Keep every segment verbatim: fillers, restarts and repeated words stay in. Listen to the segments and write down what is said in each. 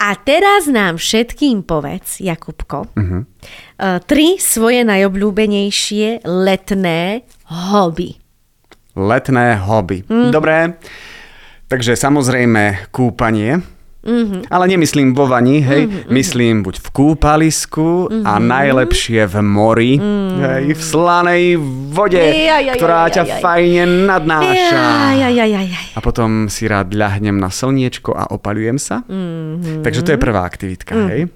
A teraz nám všetkým povedz, Jakubko, Uh-huh. uh, tri svoje najobľúbenejšie letné hobby. Letné hobby. Mm. Dobre, takže samozrejme kúpanie, mm-hmm. ale nemyslím vo vani, hej, mm-hmm. myslím buď v kúpalisku mm-hmm. a najlepšie v mori, mm-hmm. hej, v slanej vode, ja, ja, ja, ktorá ja, ja, ja, ťa ja, fajne nadnáša. Ja, ja, ja, ja, ja. A potom si rád ľahnem na slniečko a opaľujem sa. Mm-hmm. Takže to je prvá aktivitka, mm-hmm. hej.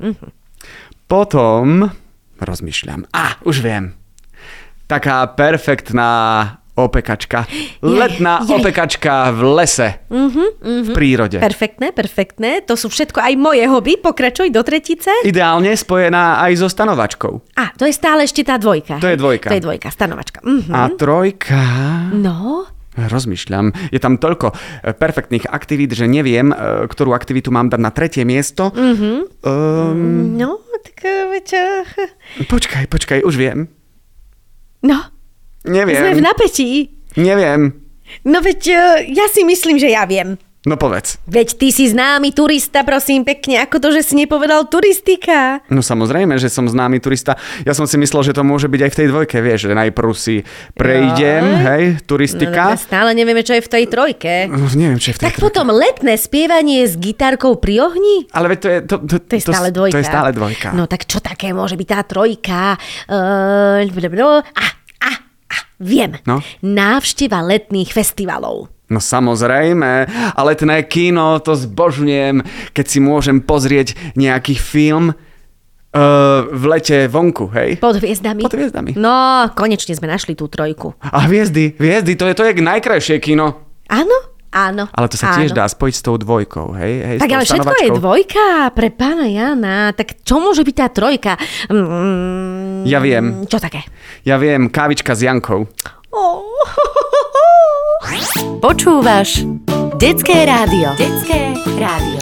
Potom rozmýšľam. Á, už viem. Taká perfektná opekačka. Letná jej, jej. opekačka v lese. Uh-huh, uh-huh. V prírode. Perfektné, perfektné. To sú všetko aj moje hobby. Pokračuj do tretice. Ideálne spojená aj so stanovačkou. A, to je stále ešte tá dvojka. To je dvojka. To je dvojka, stanovačka. Uh-huh. A trojka... No... Rozmýšľam. Je tam toľko perfektných aktivít, že neviem, ktorú aktivitu mám dať na tretie miesto. Uh-huh. Um... No, tak veď... Počkaj, počkaj, už viem. No... Neviem. Sme v napätí. Neviem. No veď, ja si myslím, že ja viem. No povedz. Veď ty si známy turista, prosím pekne. Ako to, že si nepovedal turistika? No samozrejme, že som známy turista. Ja som si myslel, že to môže byť aj v tej dvojke, vieš, že najprv si prejdem, no. hej, turistika. No, stále nevieme, čo je v tej trojke. No, neviem, čo je v tej tak trojke. Potom letné spievanie s gitárkou pri ohni? Ale veď to je... To, to, to je stále to, dvojka. To je stále dvojka. No tak čo také môže byť tá trojka? Uh, a, a, a, viem. No? Návšteva letných festivalov. No samozrejme, a letné kino, to zbožňujem, keď si môžem pozrieť nejaký film uh, v lete vonku, hej? Pod hviezdami. Pod hviezdami. No, konečne sme našli tú trojku. A hviezdy, hviezdy, to je to je najkrajšie kino. Áno, áno. Ale to sa áno. tiež dá spojiť s tou dvojkou, hej? hej tak ale všetko je dvojka pre pána Jana. Tak čo môže byť tá trojka? Mm, ja viem. Čo také? Ja viem, kávička s Jankou. Oh. Počúvaš Detské rádio. Detské rádio.